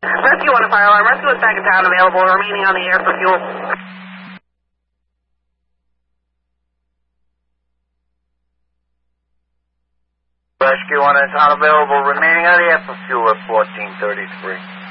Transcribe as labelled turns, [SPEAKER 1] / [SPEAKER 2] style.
[SPEAKER 1] Rescue on a fire alarm. Rescue is back in town, available, remaining on the air for fuel.
[SPEAKER 2] Rescue on is unavailable, remaining on the air for fuel at 1433.